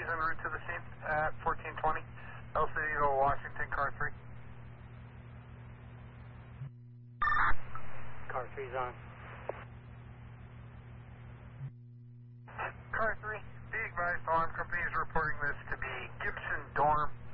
en route to the scene at 1420. El Segundo, Washington, car 3. Car 3's on. Car 3, be advised, alarm company is reporting this to be Gibson Dorm.